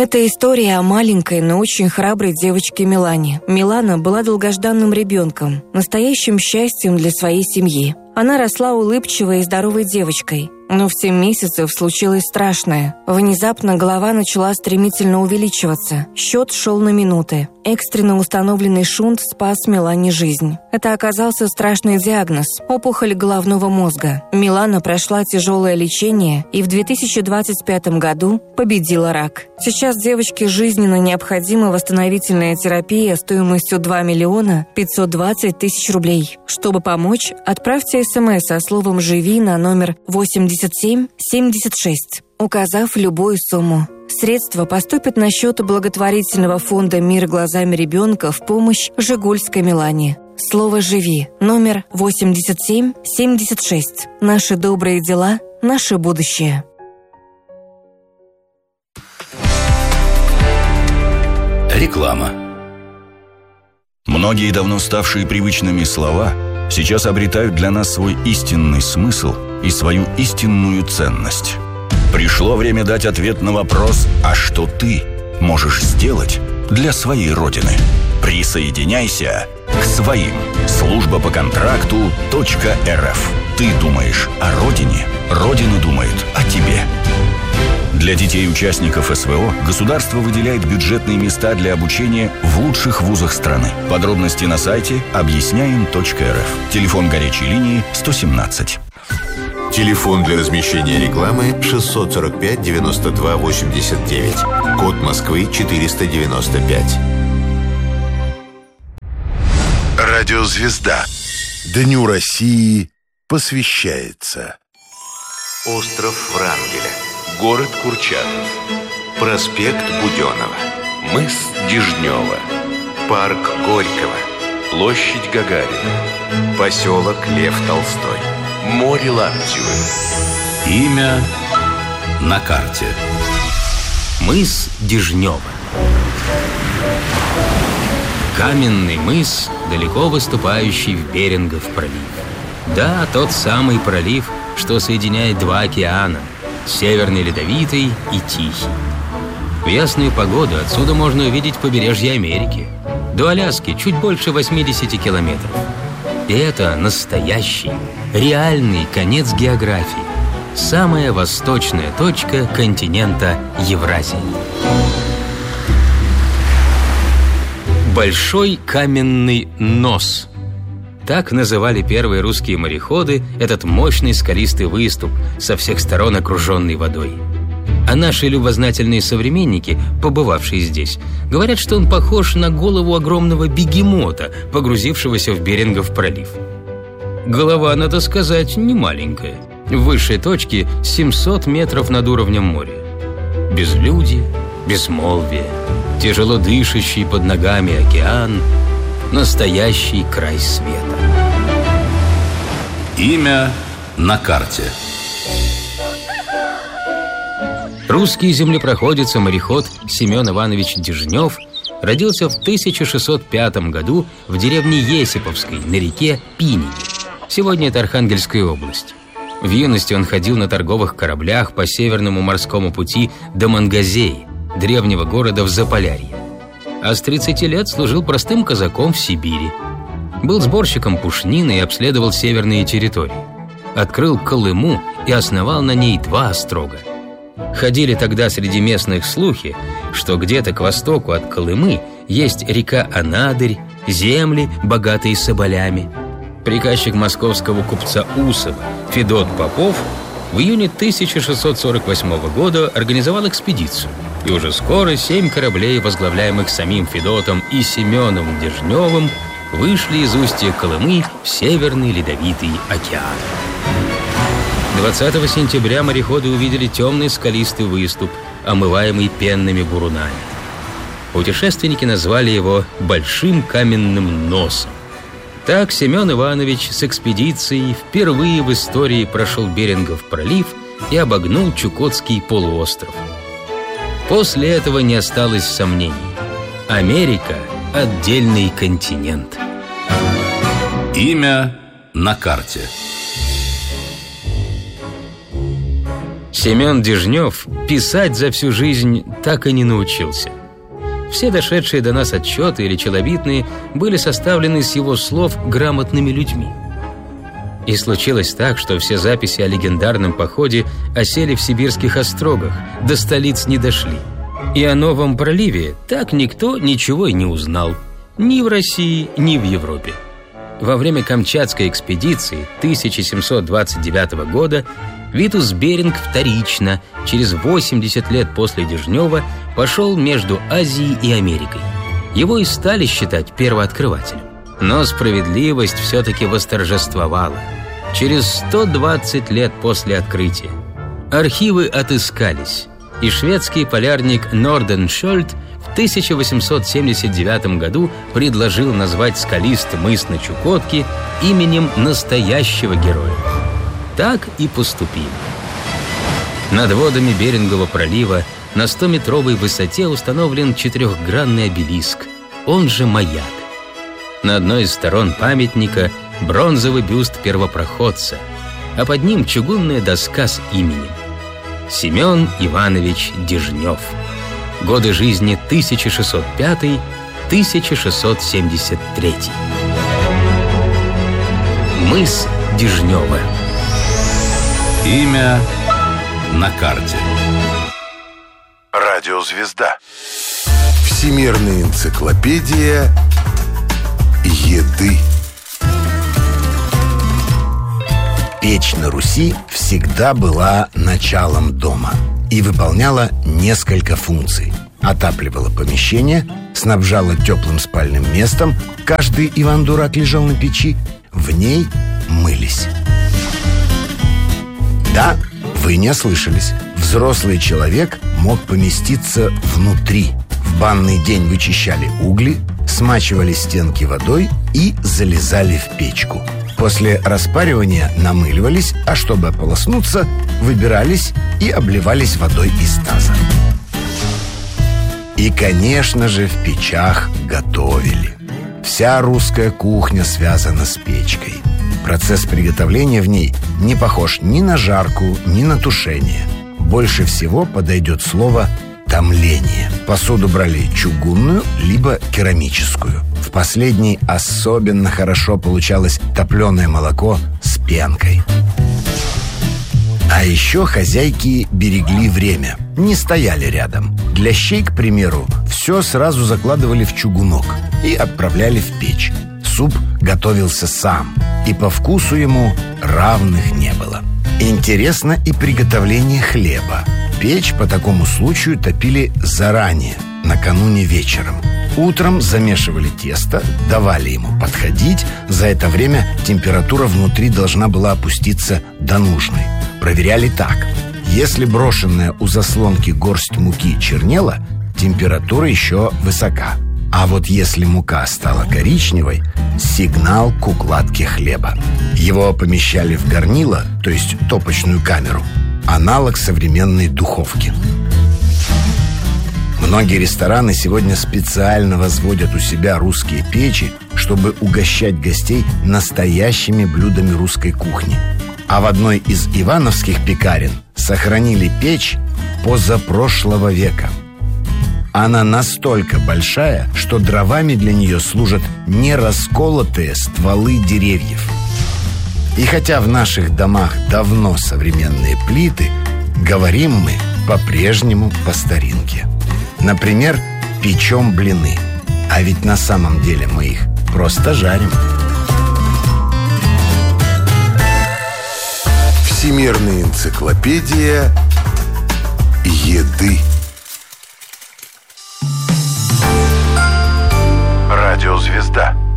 Это история о маленькой, но очень храброй девочке Милане. Милана была долгожданным ребенком, настоящим счастьем для своей семьи. Она росла улыбчивой и здоровой девочкой. Но в 7 месяцев случилось страшное. Внезапно голова начала стремительно увеличиваться. Счет шел на минуты. Экстренно установленный шунт спас Милане жизнь. Это оказался страшный диагноз – опухоль головного мозга. Милана прошла тяжелое лечение и в 2025 году победила рак. Сейчас девочке жизненно необходима восстановительная терапия стоимостью 2 миллиона 520 тысяч рублей. Чтобы помочь, отправьте СМС со словом «Живи» на номер 8776, указав любую сумму. Средства поступят на счет благотворительного фонда «Мир глазами ребенка» в помощь Жигульской Милане. Слово «Живи» номер 8776. Наши добрые дела, наше будущее. Реклама. Многие давно ставшие привычными слова сейчас обретают для нас свой истинный смысл и свою истинную ценность. Пришло время дать ответ на вопрос: а что ты можешь сделать для своей Родины? Присоединяйся к своим. Служба по контракту .рф. Ты думаешь о Родине, Родина думает о тебе. Для детей-участников СВО государство выделяет бюджетные места для обучения в лучших вузах страны. Подробности на сайте объясняем.рф. Телефон горячей линии 117. Телефон для размещения рекламы 645 92 89. Код Москвы 495. Радиозвезда. Дню России посвящается. Остров Врангеля. Город Курчатов. Проспект Буденова. Мыс Дежнева. Парк Горького. Площадь Гагарина. Поселок Лев Толстой. Море Лаптевы. Имя на карте. Мыс Дежнева. Каменный мыс, далеко выступающий в Берингов пролив. Да, тот самый пролив, что соединяет два океана – Северный Ледовитый и Тихий. В ясную погоду отсюда можно увидеть побережье Америки. До Аляски чуть больше 80 километров. И это настоящий, реальный конец географии. Самая восточная точка континента Евразии. Большой каменный нос. Так называли первые русские мореходы этот мощный скалистый выступ, со всех сторон окруженный водой. А наши любознательные современники, побывавшие здесь, говорят, что он похож на голову огромного бегемота, погрузившегося в Берингов пролив. Голова, надо сказать, не маленькая. В высшей точке 700 метров над уровнем моря. Безлюдье, безмолвие, тяжело дышащий под ногами океан, настоящий край света. Имя на карте. Русский землепроходец и мореход Семен Иванович Дежнев родился в 1605 году в деревне Есиповской на реке Пинине. Сегодня это Архангельская область. В юности он ходил на торговых кораблях по Северному морскому пути до Мангазеи, древнего города в Заполярье. А с 30 лет служил простым казаком в Сибири. Был сборщиком пушнины и обследовал северные территории. Открыл Колыму и основал на ней 2 острога. Ходили тогда среди местных слухи, что где-то к востоку от Колымы есть река Анадырь, земли, богатые соболями. Приказчик московского купца Усова Федот Попов в июне 1648 года организовал экспедицию. И уже скоро 7 кораблей, возглавляемых самим Федотом и Семеном Дежневым, вышли из устья Колымы в Северный Ледовитый океан. 20 сентября мореходы увидели темный скалистый выступ, омываемый пенными бурунами. Путешественники назвали его «Большим каменным носом». Так Семен Иванович с экспедицией впервые в истории прошел Берингов пролив и обогнул Чукотский полуостров. После этого не осталось сомнений. Америка – отдельный континент. Имя на карте. Семен Дежнев писать за всю жизнь так и не научился. Все дошедшие до нас отчеты или челобитные были составлены с его слов грамотными людьми. И случилось так, что все записи о легендарном походе осели в сибирских острогах, до столиц не дошли. И о новом проливе так никто ничего и не узнал. Ни в России, ни в Европе. Во время Камчатской экспедиции 1729 года Витус Беринг вторично, через 80 лет после Дежнева, пошел между Азией и Америкой. Его и стали считать первооткрывателем. Но справедливость все-таки восторжествовала. Через 120 лет после открытия архивы отыскались, и шведский полярник Норденшольд в 1879 году предложил назвать скалистый мыс на Чукотке именем настоящего героя. Так и поступили. Над водами Берингова пролива на 100-метровой высоте установлен четырехгранный обелиск, он же маяк. На одной из сторон памятника бронзовый бюст первопроходца, а под ним чугунная доска с именем: Семен Иванович Дежнев. Годы жизни 1605-1673. Мыс Дежнева. Имя на карте. Радиозвезда. Всемирная энциклопедия еды. Печь на Руси всегда была началом дома и выполняла несколько функций. Отапливала помещение, снабжала теплым спальным местом, каждый Иван-дурак лежал на печи, в ней мылись. Да, вы не ослышались. Взрослый человек мог поместиться внутри. В банный день вычищали угли, смачивали стенки водой и залезали в печку. После распаривания намыливались, а чтобы ополоснуться, выбирались и обливались водой из таза. И, конечно же, в печах готовили. Вся русская кухня связана с печкой. Процесс приготовления в ней не похож ни на жарку, ни на тушение. Больше всего подойдет слово «томление». Посуду брали чугунную, либо керамическую. В последней особенно хорошо получалось топленое молоко с пенкой. А еще хозяйки берегли время, не стояли рядом. Для щей, к примеру, все сразу закладывали в чугунок и отправляли в печь. Суп готовился сам, и по вкусу ему равных не было. Интересно и приготовление хлеба. Печь по такому случаю топили заранее, накануне вечером. Утром замешивали тесто, давали ему подходить. За это время температура внутри должна была опуститься до нужной. Проверяли так: если брошенная у заслонки горсть муки чернела, температура еще высока. А вот если мука стала коричневой, сигнал к укладке хлеба. Его помещали в горнило, то есть топочную камеру, аналог современной духовки. Многие рестораны сегодня специально возводят у себя русские печи, чтобы угощать гостей настоящими блюдами русской кухни. А в одной из ивановских пекарен сохранили печь позапрошлого века. Она настолько большая, что дровами для нее служат не расколотые стволы деревьев. И хотя в наших домах давно современные плиты, говорим мы по-прежнему по старинке. Например, печем блины. А ведь на самом деле мы их просто жарим. Всемирная энциклопедия еды. Радиозвезда.